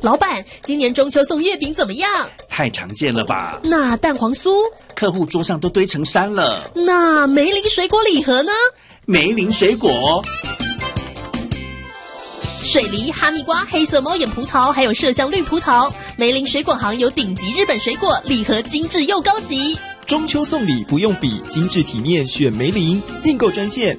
老板，今年中秋送月饼怎么样？ 太常见了吧？ 那蛋黄酥？ 客户桌上都堆成山了。 那梅林水果礼盒呢？ 梅林水果。 水梨、哈密瓜、黑色猫眼葡萄，还有麝香绿葡萄。梅林水果行有顶级日本水果，礼盒精致又高级。 中秋送礼不用比，精致体面选梅林。订购专线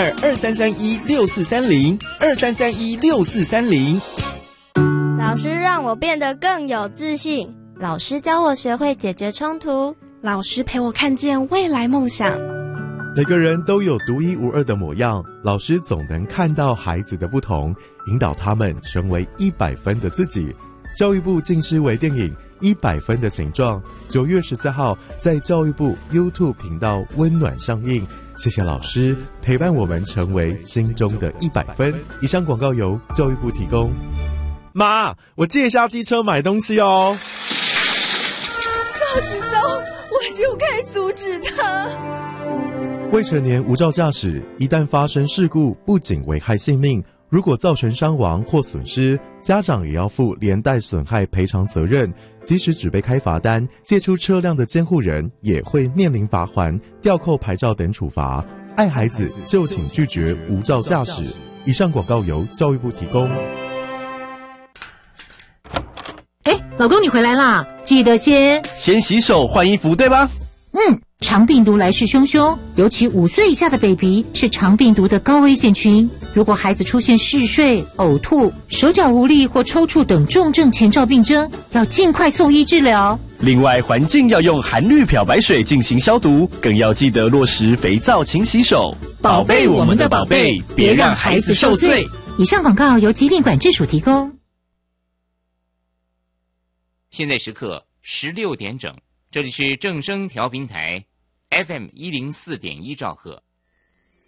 02-2331-6430，2331-6430。 老师让我变得更有自信， 老师教我学会解决冲突， 老师陪我看见未来梦想。 每个人都有独一无二的模样，老师总能看到孩子的不同，引导他们成为100分的自己。教育部近视微电影100分的形状，9月14号在教育部 YouTube 频道温暖上映。谢谢老师陪伴我们成为心中的100分。以上广告由教育部提供。妈，我借一下机车买东西哦。 早知道我就该阻止他。 未成年无照驾驶，一旦发生事故，不仅危害性命，如果造成伤亡或损失，家长也要负连带损害赔偿责任。即使只被开罚单，借出车辆的监护人也会面临罚锾、吊扣牌照等处罚。爱孩子就请拒绝无照驾驶。以上广告由教育部提供。 老公你回来啦，记得先洗手换衣服，对吧？ 肠病毒来势汹汹，尤其5岁以下的 baby 是肠病毒的高危险群。如果孩子出现嗜睡、呕吐、手脚无力或抽搐等重症前兆病征，要尽快送医治疗。 另外，环境要用含氯漂白水进行消毒，更要记得落实肥皂勤洗手，宝贝我们的宝贝，别让孩子受罪。 以上广告由疾病管制署提供。 现在时刻16点整，这里是正声调频台 FM104.1兆赫，